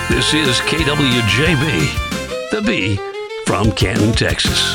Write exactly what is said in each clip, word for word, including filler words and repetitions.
This is K W J B, the B from Canton, Texas.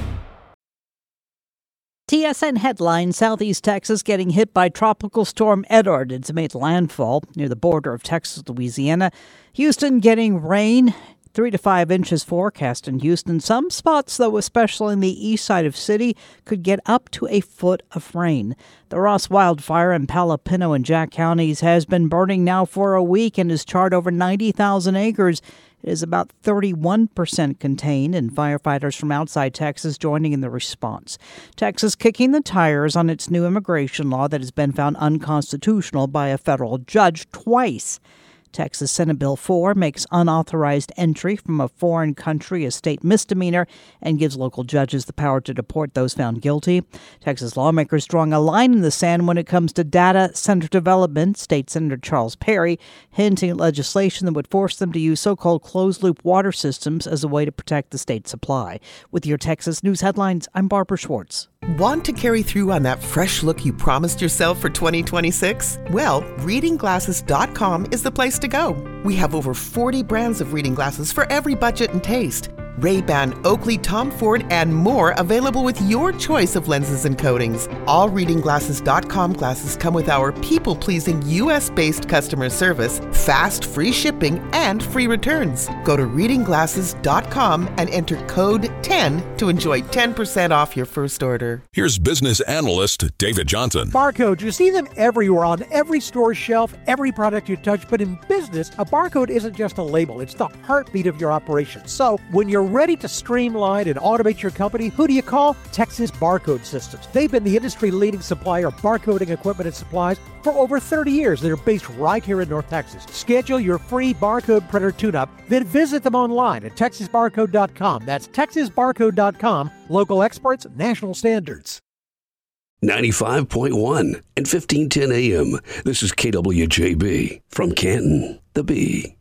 T S N headline: Southeast Texas getting hit by Tropical Storm Edward. It's made landfall near the border of Texas, Louisiana. Houston getting rain. Three to five inches forecast in Houston. Some spots, though, especially in the east side of city, could get up to a foot of rain. The Ross wildfire in Palapino and Jack counties has been burning now for a week and has charred over ninety thousand acres. It is about thirty-one percent contained, and firefighters from outside Texas joining in the response. Texas kicking the tires on its new immigration law that has been found unconstitutional by a federal judge twice. Texas Senate Bill four makes unauthorized entry from a foreign country a state misdemeanor and gives local judges the power to deport those found guilty. Texas lawmakers drawing a line in the sand when it comes to data center development. State Senator Charles Perry hinting at legislation that would force them to use so-called closed-loop water systems as a way to protect the state's supply. With your Texas News headlines, I'm Barbara Schwartz. Want to carry through on that fresh look you promised yourself for twenty twenty-six? Well, reading glasses dot com is the place to go. We have over forty brands of reading glasses for every budget and taste. Ray-Ban, Oakley, Tom Ford, and more available with your choice of lenses and coatings. All reading glasses dot com glasses come with our people-pleasing U S-based customer service, fast, free shipping, and free returns. Go to reading glasses dot com and enter code ten to enjoy ten percent off your first order. Here's business analyst David Johnson. Barcodes, you see them everywhere on every store shelf, every product you touch. But in business, a barcode isn't just a label. It's the heartbeat of your operation. So when you're ready to streamline and automate your company, who do you call? Texas Barcode Systems. They've been the industry-leading supplier of barcoding equipment and supplies for over thirty years. They're based right here in North Texas. Schedule your free barcode printer tune-up, then visit them online at texas barcode dot com. That's texas barcode dot com. Local experts, national standards. ninety-five point one and fifteen ten A M. This is K W J B from Canton, the B.